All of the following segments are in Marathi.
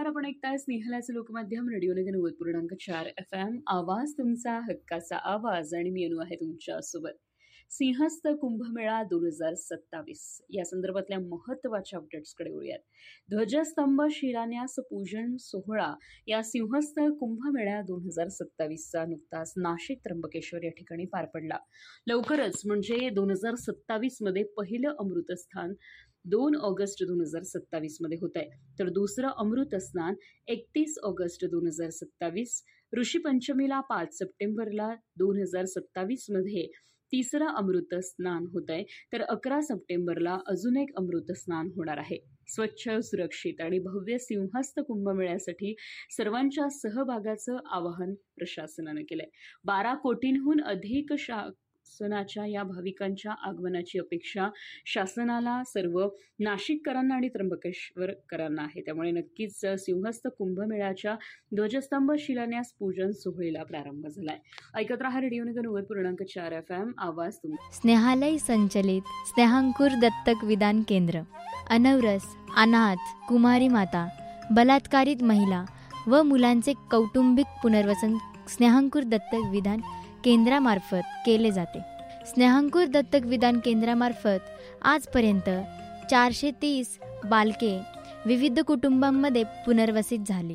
नमस्कार. आपण ऐकताय स्नेहलाचं लोकमाध्यम रेडिओ नगर 90.4 FM. आवाज तुमचा, हक्काचा आवाज आणि मी अनु आहे तुमच्यासोबत. सिंहस्थ कुंभमेळा 2027 या संदर्भातल्या महत्त्वाच्या अपडेट्सकडे वळूयात. ध्वजस्तंभ शिलान्यास पूजन सोहळा या सिंहस्थ कुंभमेळा 2027चा नुकताच नाशिक त्र्यंबकेश्वर या ठिकाणी पार पडला. लवकरच म्हणजे 2027 पहिलं अमृतस्थान 2 ऑगस्ट 2027 मध्ये होत आहे, तर दुसरं अमृत स्नान 31 ऑगस्ट 2027, ऋषीपंचमीला 5 सप्टेंबरला 2027 मध्ये तिसरं अमृत स्नान होत आहे, तर 11 सप्टेंबरला अजून एक अमृत स्नान होणार आहे. स्वच्छ, सुरक्षित आणि भव्य सिंहस्थ कुंभमेळ्यासाठी सर्वांच्या सहभागाचं आवाहन प्रशासनानं केलंय. 12 कोटींहून अधिक शासनाच्या या भाविकांच्या आगमनाची अपेक्षा शासनाला, सर्व नाशिककरांना आणि त्र्यंबकेश्वरकरांना आहे. त्यामुळे नक्कीच सिंहस्थ कुंभमेळ्याच्या ध्वजस्तंभ शिलान्यास पूजन सोहळेला प्रारंभ झालाय. ऐकत रहा रेडिओ नगर 90.4 FM. आवाज तुमचा. स्नेहालय संचलित स्नेहांकुर दत्तक विधान केंद्र, अनवरस, अनाथ, कुमारी माता, बलात्कारित महिला व मुलांचे कौटुंबिक पुनर्वसन स्नेहांकुर दत्तक विधान केंद्रामार्फत केले जाते. स्नेहांकुर दत्तक विधान केंद्रामार्फत आजपर्यंत 430 बालके विविध कुटुंबांमध्ये पुनर्वसित झाली.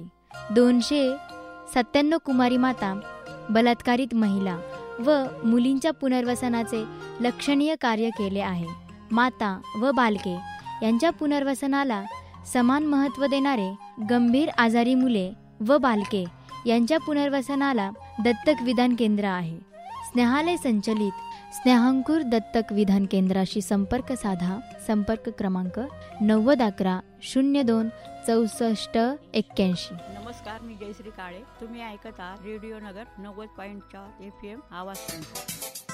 297 कुमारी माता, बलात्कारित महिला व मुलींच्या पुनर्वसनाचे लक्षणीय कार्य केले आहे. माता व बालके यांच्या पुनर्वसनाला समान महत्त्व देणारे गंभीर आजारी मुले व बालके यांच्या पुनर्वसनाला दत्तक विधान केंद्र आहे. स्नेहालय संचलित स्नेहांकुर दत्तक विधान केंद्राशी संपर्क साधा. संपर्क क्रमांक 9011 02 64 81. नमस्कार, मी जयश्री काळे. तुम्ही ऐकत आहात रेडिओ नगर 90.4 FM. आवाज तुमचा.